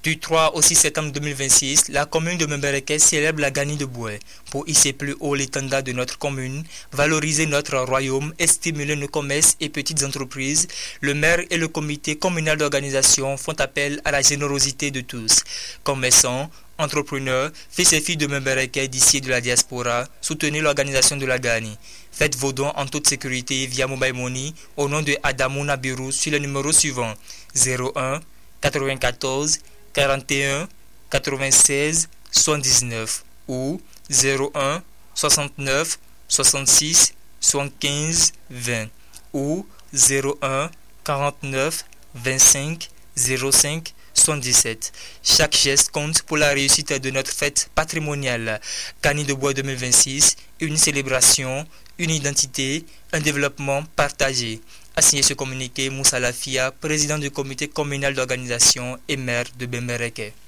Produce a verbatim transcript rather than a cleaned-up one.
Du trois au six septembre deux mille vingt-six, la commune de Bembereke célèbre la Gani de Boué pour hisser plus haut l'étendard de notre commune, valoriser notre royaume et stimuler nos commerces et petites entreprises. Le maire et le comité communal d'organisation font appel à la générosité de tous. Commerçants, entrepreneurs, fils et filles de Bembereke d'ici et de la diaspora, soutenez l'organisation de la Gani. Faites vos dons en toute sécurité via Mobile Money au nom de Adamou Nabiru sur le numéro suivant zéro un quatre-vingt-quatorze quarante et un quatre-vingt-seize soixante-dix-neuf ou zéro un soixante-neuf soixante-six soixante-quinze vingt ou zéro un quarante-neuf vingt-cinq zéro cinq soixante-dix-sept. Chaque geste compte pour la réussite de notre fête patrimoniale. Gani de Bois deux mille vingt-six, une célébration, une identité, un développement partagé. A signé ce communiqué Moussa Lafia, président du comité communal d'organisation et maire de Bembereke.